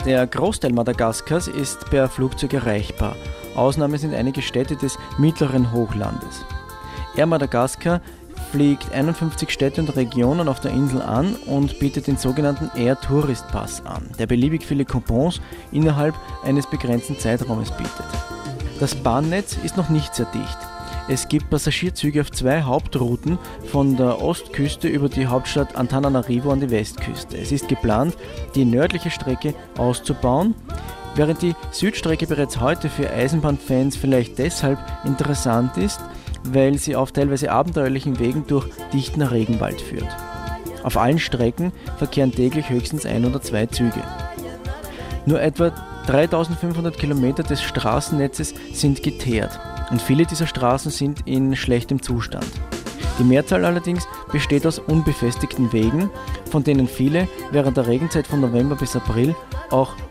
Der Großteil Madagaskars ist per Flugzeug erreichbar. Ausnahme sind einige Städte des mittleren Hochlandes. Air Madagascar fliegt 51 Städte und Regionen auf der Insel an und bietet den sogenannten Air Tourist Pass an, der beliebig viele Coupons innerhalb eines begrenzten Zeitraumes bietet. Das Bahnnetz ist noch nicht sehr dicht. Es gibt Passagierzüge auf 2 Hauptrouten von der Ostküste über die Hauptstadt Antananarivo an die Westküste. Es ist geplant, die nördliche Strecke auszubauen, während die Südstrecke bereits heute für Eisenbahnfans vielleicht deshalb interessant ist, weil sie auf teilweise abenteuerlichen Wegen durch dichten Regenwald führt. Auf allen Strecken verkehren täglich höchstens 1 oder 2 Züge. Nur etwa 3500 Kilometer des Straßennetzes sind geteert und viele dieser Straßen sind in schlechtem Zustand. Die Mehrzahl allerdings besteht aus unbefestigten Wegen, von denen viele während der Regenzeit von November bis April auch